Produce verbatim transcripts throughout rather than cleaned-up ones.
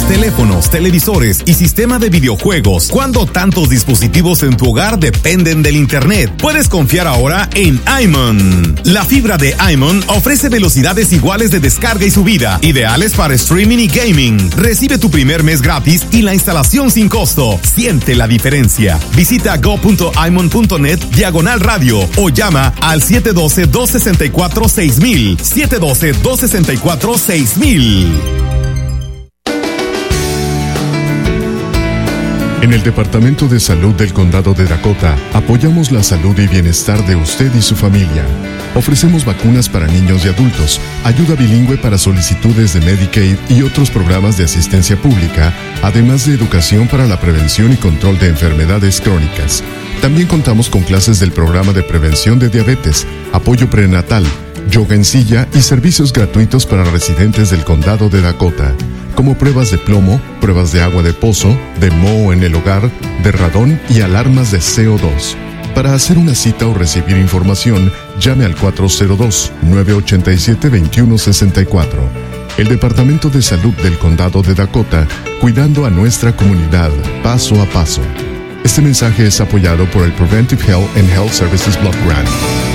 teléfonos, televisores y sistema de videojuegos. Cuando tantos dispositivos en tu hogar dependen del internet, puedes confiar ahora en iMon. La fibra de iMon ofrece velocidades iguales de descarga y subida, ideales para streaming y gaming. Recibe tu primer mes gratis y la instalación sin costo. Siente la diferencia. Visita go punto imon punto net diagonal radio o llama al siete uno dos, dos seis cuatro, seis mil. siete uno dos, dos seis cuatro, seis mil. En el Departamento de Salud del Condado de Dakota, apoyamos la salud y bienestar de usted y su familia. Ofrecemos vacunas para niños y adultos, ayuda bilingüe para solicitudes de Medicaid y otros programas de asistencia pública, además de educación para la prevención y control de enfermedades crónicas. También contamos con clases del programa de prevención de diabetes, apoyo prenatal, yoga en silla y servicios gratuitos para residentes del Condado de Dakota, como pruebas de plomo, pruebas de agua de pozo, de moho en el hogar, de radón y alarmas de C O dos. Para hacer una cita o recibir información, llame al cuatro cero dos, nueve ocho siete, dos uno seis cuatro. El Departamento de Salud del Condado de Dakota, cuidando a nuestra comunidad paso a paso. Este mensaje es apoyado por el Preventive Health and Health Services Block Grant.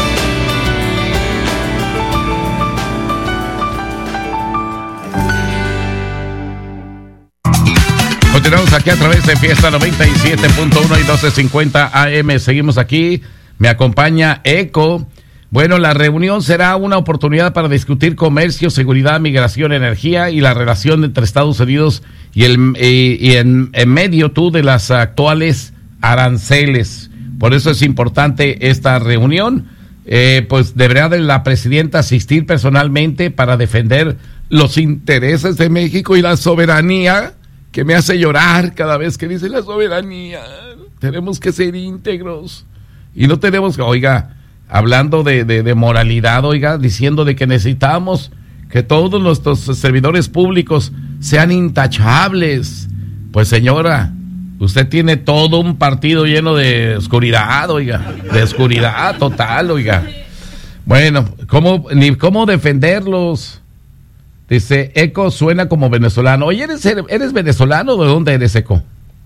Continuamos aquí a través de Fiesta noventa y siete punto uno y doce cincuenta A M. Seguimos aquí. Me acompaña Eco. Bueno, la reunión será una oportunidad para discutir comercio, seguridad, migración, energía y la relación entre Estados Unidos y, el, y, y en, en medio tú de las actuales aranceles. Por eso es importante esta reunión. Eh, pues deberá de la presidenta asistir personalmente para defender los intereses de México y la soberanía, que me hace llorar cada vez que dice la soberanía. Tenemos que ser íntegros. Y no tenemos que, oiga, hablando de, de, de moralidad, oiga, diciendo de que necesitamos que todos nuestros servidores públicos sean intachables. Pues señora, usted tiene todo un partido lleno de oscuridad, oiga, de oscuridad total, oiga. Bueno, ¿cómo, ni cómo defenderlos? Dice, Eco suena como venezolano. Oye, ¿eres, ¿eres venezolano o de dónde eres, Eco?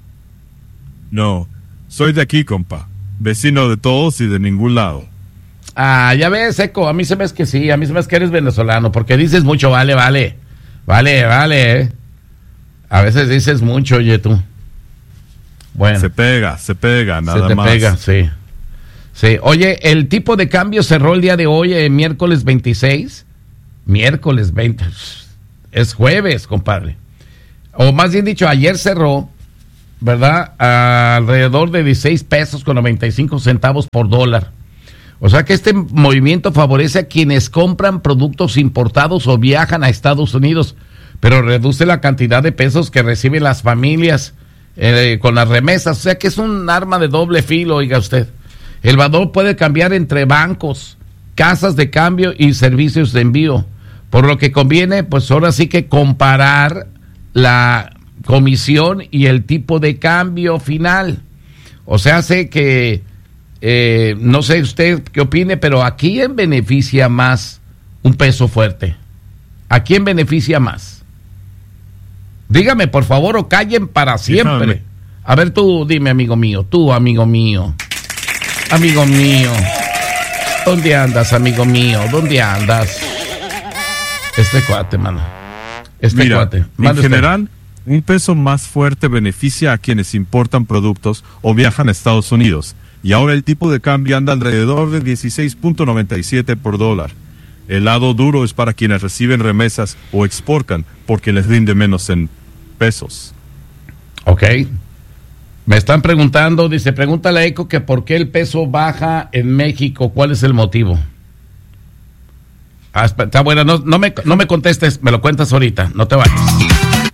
No, soy de aquí, compa. Vecino de todos y de ningún lado. Ah, ya ves, Eco, a mí se me es que sí, a mí se me es que eres venezolano, porque dices mucho, vale, vale, vale, vale, eh. A veces dices mucho, oye, tú. Bueno. Se pega, se pega, nada se te más. pega, sí. Sí, oye, el tipo de cambio cerró el día de hoy, eh, miércoles veintiséis. Miércoles veinte, es jueves, compadre. O más bien dicho, ayer cerró, ¿verdad? A alrededor de dieciséis pesos con noventa y cinco centavos por dólar. O sea que este movimiento favorece a quienes compran productos importados o viajan a Estados Unidos, pero reduce la cantidad de pesos que reciben las familias eh, con las remesas. O sea que es un arma de doble filo, oiga usted. El valor puede cambiar entre bancos, casas de cambio y servicios de envío. Por lo que conviene, pues ahora sí que comparar la comisión y el tipo de cambio final. O sea, sé que, eh, no sé usted qué opine, pero ¿a quién beneficia más un peso fuerte? ¿A quién beneficia más? Dígame, por favor, o callen para siempre. Dígame. A ver, tú, dime, amigo mío, tú, amigo mío, amigo mío, ¿dónde andas, amigo mío? ¿Dónde andas? Este cuate, mano. Este Mira, cuate. En general, un peso más fuerte beneficia a quienes importan productos o viajan a Estados Unidos. Y ahora el tipo de cambio anda alrededor de dieciséis punto noventa y siete por dólar. El lado duro es para quienes reciben remesas o exportan, porque les rinde menos en pesos. Ok. Me están preguntando, dice, pregúntale a Eco que por qué el peso baja en México. ¿Cuál es el motivo? Ah, está bueno, no, no, me, no me contestes, me lo cuentas ahorita, no te vayas.